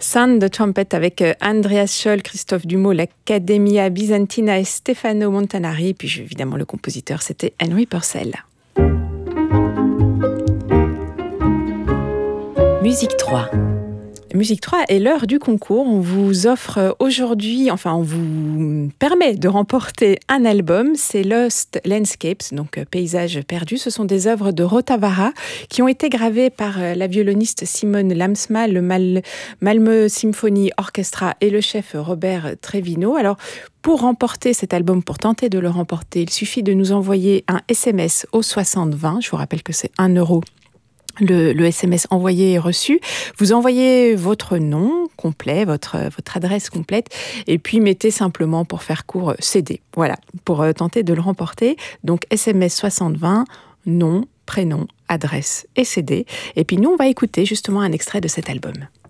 Sound de Trumpet avec Andreas Scholl, Christophe Dumaux, l'Accademia Bizantina et Stefano Montanari. Puis évidemment le compositeur c'était Henry Purcell. Musique 3. Musique 3 est l'heure du concours. On vous offre aujourd'hui, on vous permet de remporter un album. C'est Lost Landscapes, donc Paysages perdus. Ce sont des œuvres de Rotavara qui ont été gravées par la violoniste Simone Lamsma, le Malmö Symphony Orchestra et le chef Robert Trevino. Alors, pour remporter cet album, pour tenter de le remporter, il suffit de nous envoyer un SMS au 6020. Je vous rappelle que c'est 1 euro. Le SMS envoyé et reçu. Vous envoyez votre nom complet, votre adresse complète, et puis mettez simplement, pour faire court, CD. Voilà, pour tenter de le remporter. Donc SMS 6020, nom, prénom, adresse et CD. Et puis nous, on va écouter justement un extrait de cet album.